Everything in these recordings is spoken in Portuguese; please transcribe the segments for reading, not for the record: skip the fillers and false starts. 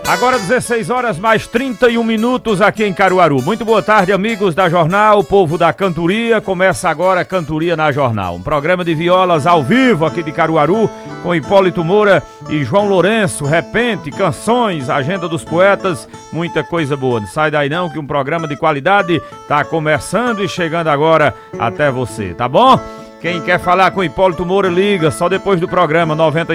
Agora 16 horas mais 31 minutos aqui em Caruaru. Muito boa tarde, amigos da Jornal, povo da cantoria. Começa agora a Cantoria na Jornal, um programa de violas ao vivo aqui de Caruaru, com Hipólito Moura e João Lourenço. Repente, canções, agenda dos poetas, muita coisa boa. Não sai daí não, que um programa de qualidade tá começando e chegando agora até você, tá bom? Quem quer falar com Hipólito Moura, liga só depois do programa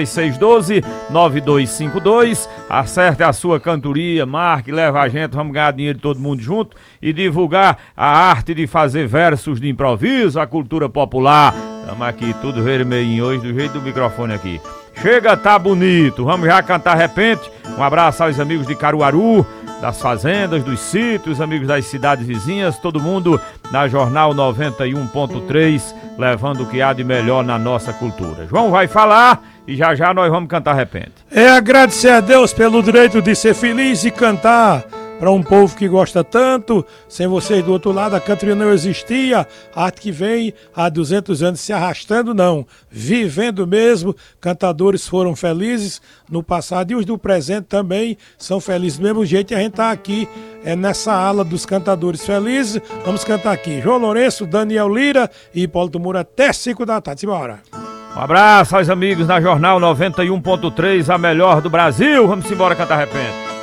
9612-9252. Acerte a sua cantoria, marque, leva a gente, vamos ganhar dinheiro todo mundo junto e divulgar a arte de fazer versos de improviso, a cultura popular. Estamos aqui tudo vermelhinho hoje, do jeito do microfone aqui. Chega, tá bonito, vamos já cantar repente. Um abraço aos amigos de Caruaru, das fazendas, dos sítios, amigos das cidades vizinhas, todo mundo na Jornal 91.3, levando o que há de melhor na nossa cultura. João vai falar e já já nós vamos cantar repente. É agradecer a Deus pelo direito de ser feliz e cantar para um povo que gosta tanto. Sem vocês do outro lado, a cantoria não existia. A arte que vem há 200 anos se arrastando, não. Vivendo mesmo. Cantadores foram felizes no passado e os do presente também são felizes. Do mesmo jeito, a gente está aqui nessa ala dos cantadores felizes. Vamos cantar aqui. João Lourenço, Daniel Lira e Hipólito Moura até 5 da tarde. Simbora. Um abraço aos amigos na Jornal 91.3, a melhor do Brasil. Vamos embora cantar repente.